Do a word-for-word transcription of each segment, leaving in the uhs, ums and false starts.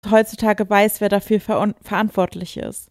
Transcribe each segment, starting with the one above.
heutzutage weiß, wer dafür ver- verantwortlich ist.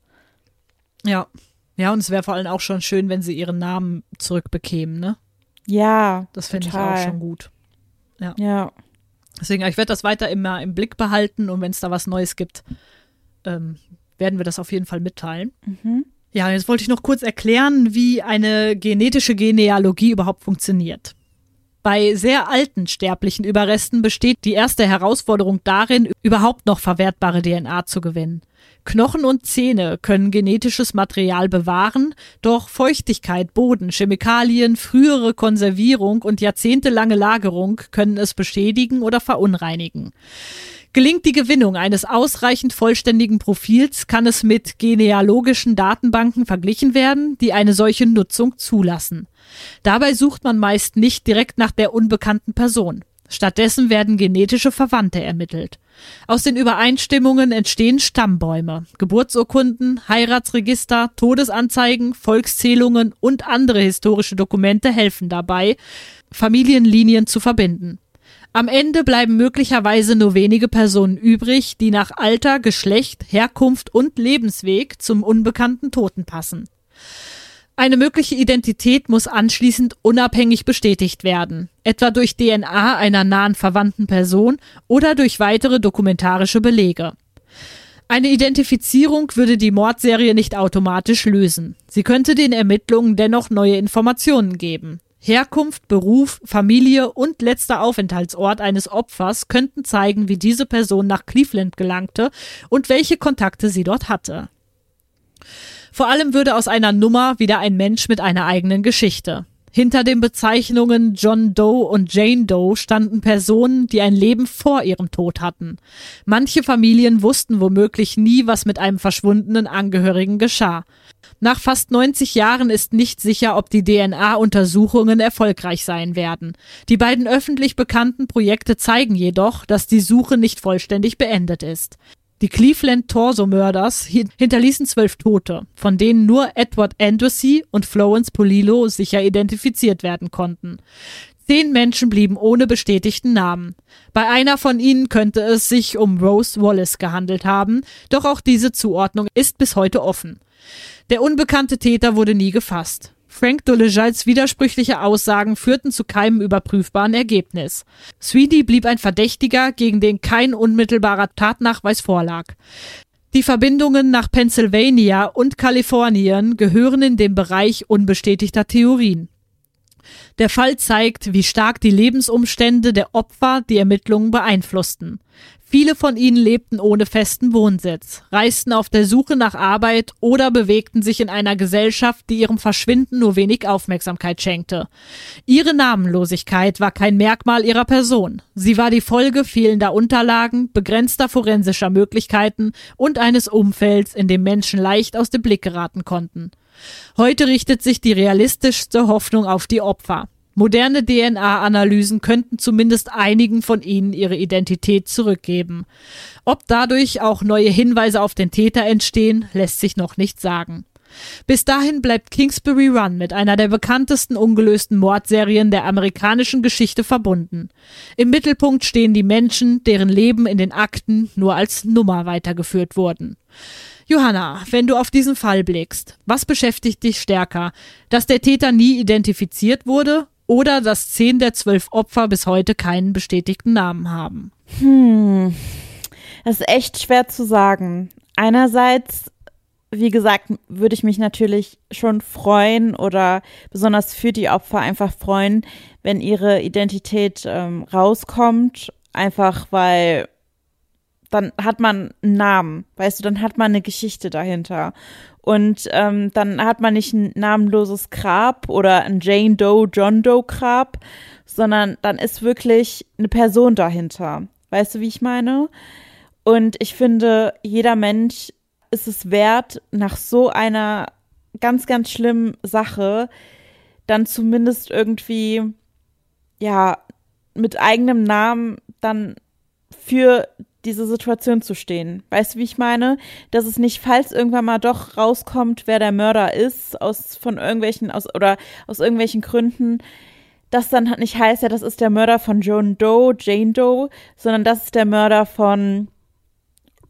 Ja, ja, und es wäre vor allem auch schon schön, wenn sie ihren Namen zurückbekämen, ne? Ja, das finde ich auch schon gut. Ja. Ja. Deswegen, ich werde das weiter immer im Blick behalten und wenn es da was Neues gibt, ähm, werden wir das auf jeden Fall mitteilen. Mhm. Ja, jetzt wollte ich noch kurz erklären, wie eine genetische Genealogie überhaupt funktioniert. Bei sehr alten sterblichen Überresten besteht die erste Herausforderung darin, überhaupt noch verwertbare D N A zu gewinnen. Knochen und Zähne können genetisches Material bewahren, doch Feuchtigkeit, Boden, Chemikalien, frühere Konservierung und jahrzehntelange Lagerung können es beschädigen oder verunreinigen. Gelingt die Gewinnung eines ausreichend vollständigen Profils, kann es mit genealogischen Datenbanken verglichen werden, die eine solche Nutzung zulassen. Dabei sucht man meist nicht direkt nach der unbekannten Person. Stattdessen werden genetische Verwandte ermittelt. Aus den Übereinstimmungen entstehen Stammbäume, Geburtsurkunden, Heiratsregister, Todesanzeigen, Volkszählungen und andere historische Dokumente helfen dabei, Familienlinien zu verbinden. Am Ende bleiben möglicherweise nur wenige Personen übrig, die nach Alter, Geschlecht, Herkunft und Lebensweg zum unbekannten Toten passen. Eine mögliche Identität muss anschließend unabhängig bestätigt werden, etwa durch D N A einer nahen verwandten Person oder durch weitere dokumentarische Belege. Eine Identifizierung würde die Mordserie nicht automatisch lösen. Sie könnte den Ermittlungen dennoch neue Informationen geben. Herkunft, Beruf, Familie und letzter Aufenthaltsort eines Opfers könnten zeigen, wie diese Person nach Cleveland gelangte und welche Kontakte sie dort hatte. Vor allem würde aus einer Nummer wieder ein Mensch mit einer eigenen Geschichte. Hinter den Bezeichnungen John Doe und Jane Doe standen Personen, die ein Leben vor ihrem Tod hatten. Manche Familien wussten womöglich nie, was mit einem verschwundenen Angehörigen geschah. Nach fast neunzig Jahren ist nicht sicher, ob die D N A-Untersuchungen erfolgreich sein werden. Die beiden öffentlich bekannten Projekte zeigen jedoch, dass die Suche nicht vollständig beendet ist. Die Cleveland Torso Murders hinterließen zwölf Tote, von denen nur Edward Andrassy und Florence Polillo sicher identifiziert werden konnten. Zehn Menschen blieben ohne bestätigten Namen. Bei einer von ihnen könnte es sich um Rose Wallace gehandelt haben, doch auch diese Zuordnung ist bis heute offen. Der unbekannte Täter wurde nie gefasst. Frank Dolezals widersprüchliche Aussagen führten zu keinem überprüfbaren Ergebnis. Sweeney blieb ein Verdächtiger, gegen den kein unmittelbarer Tatnachweis vorlag. Die Verbindungen nach Pennsylvania und Kalifornien gehören in den Bereich unbestätigter Theorien. Der Fall zeigt, wie stark die Lebensumstände der Opfer die Ermittlungen beeinflussten. Viele von ihnen lebten ohne festen Wohnsitz, reisten auf der Suche nach Arbeit oder bewegten sich in einer Gesellschaft, die ihrem Verschwinden nur wenig Aufmerksamkeit schenkte. Ihre Namenlosigkeit war kein Merkmal ihrer Person. Sie war die Folge fehlender Unterlagen, begrenzter forensischer Möglichkeiten und eines Umfelds, in dem Menschen leicht aus dem Blick geraten konnten. Heute richtet sich die realistischste Hoffnung auf die Opfer. Moderne D N A-Analysen könnten zumindest einigen von ihnen ihre Identität zurückgeben. Ob dadurch auch neue Hinweise auf den Täter entstehen, lässt sich noch nicht sagen. Bis dahin bleibt Kingsbury Run mit einer der bekanntesten ungelösten Mordserien der amerikanischen Geschichte verbunden. Im Mittelpunkt stehen die Menschen, deren Leben in den Akten nur als Nummer weitergeführt wurden. Johanna, wenn du auf diesen Fall blickst, was beschäftigt dich stärker? Dass der Täter nie identifiziert wurde oder dass zehn der zwölf Opfer bis heute keinen bestätigten Namen haben? Hm, das ist echt schwer zu sagen. Einerseits, wie gesagt, würde ich mich natürlich schon freuen oder besonders für die Opfer einfach freuen, wenn ihre Identität ähm, rauskommt, einfach weil dann hat man einen Namen, weißt du, dann hat man eine Geschichte dahinter. Und ähm, dann hat man nicht ein namenloses Grab oder ein Jane Doe, John Doe Grab, sondern dann ist wirklich eine Person dahinter. Weißt du, wie ich meine? Und ich finde, jeder Mensch ist es wert, nach so einer ganz, ganz schlimmen Sache dann zumindest irgendwie, ja, mit eigenem Namen dann für diese Situation zu stehen. Weißt du, wie ich meine? Dass es nicht, falls irgendwann mal doch rauskommt, wer der Mörder ist, aus von irgendwelchen, aus oder aus irgendwelchen Gründen, das dann nicht heißt, ja, das ist der Mörder von John Doe, Jane Doe, sondern das ist der Mörder von